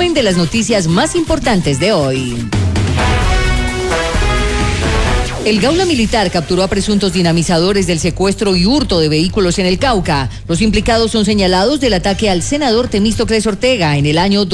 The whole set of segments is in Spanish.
resumen de las noticias más importantes de hoy. El Gaula Militar capturó a presuntos dinamizadores del secuestro y hurto de vehículos en el Cauca. Los implicados son señalados del ataque al senador Temístocles Ortega en el año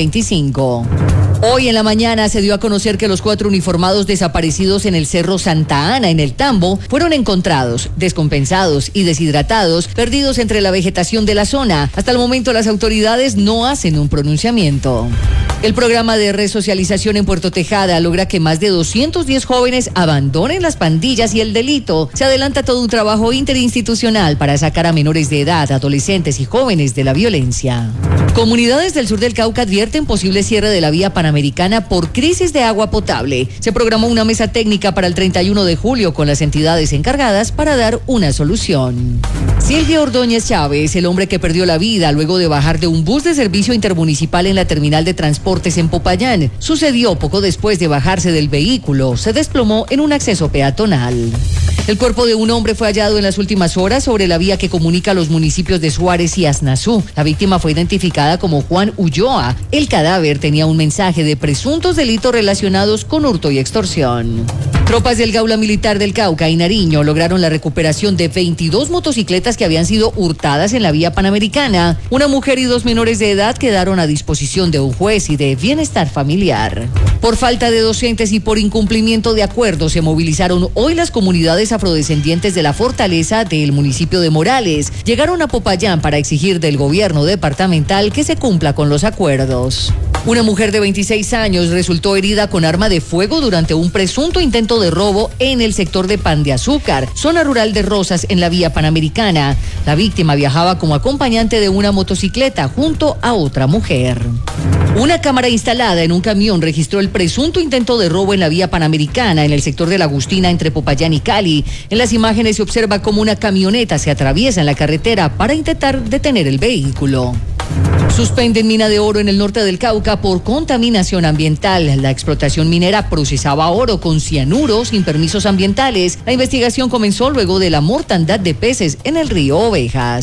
2025. Hoy en la mañana se dio a conocer que los 4 uniformados desaparecidos en el Cerro Santa Ana, en el Tambo, fueron encontrados, descompensados y deshidratados, perdidos entre la vegetación de la zona. Hasta el momento las autoridades no hacen un pronunciamiento. El programa de resocialización en Puerto Tejada logra que más de 210 jóvenes abandonen las pandillas y el delito. Se adelanta todo un trabajo interinstitucional para sacar a menores de edad, adolescentes y jóvenes de la violencia. Comunidades del sur del Cauca advierten posible cierre de la vía panamericana por crisis de agua potable. Se programó una mesa técnica para el 31 de julio con las entidades encargadas para dar una solución. Silvio Ordóñez Chávez, el hombre que perdió la vida luego de bajar de un bus de servicio intermunicipal en la terminal de transportes en Popayán, sucedió poco después de bajarse del vehículo. Se desplomó en un acceso peatonal. El cuerpo de un hombre fue hallado en las últimas horas sobre la vía que comunica los municipios de Suárez y Aznazú. La víctima fue identificada como Juan Ulloa. El cadáver tenía un mensaje de presuntos delitos relacionados con hurto y extorsión. Tropas del Gaula Militar del Cauca y Nariño lograron la recuperación de 22 motocicletas que habían sido hurtadas en la vía panamericana. Una mujer y 2 menores de edad quedaron a disposición de un juez y de bienestar familiar. Por falta de docentes y por incumplimiento de acuerdos se movilizaron hoy las comunidades afrodescendientes de la Fortaleza del municipio de Morales. Llegaron a Popayán para exigir del gobierno departamental que se cumpla con los acuerdos. Una mujer de 26 años resultó herida con arma de fuego durante un presunto intento de robo en el sector de Pan de Azúcar, zona rural de Rosas, en la vía panamericana. La víctima viajaba como acompañante de una motocicleta junto a otra mujer. Una cámara instalada en un camión registró el presunto intento de robo en la vía panamericana en el sector de La Agustina entre Popayán y Cali. En las imágenes se observa cómo una camioneta se atraviesa en la carretera para intentar detener el vehículo. Suspenden mina de oro en el norte del Cauca por contaminación ambiental. La explotación minera procesaba oro con cianuro sin permisos ambientales. La investigación comenzó luego de la mortandad de peces en el río Ovejas.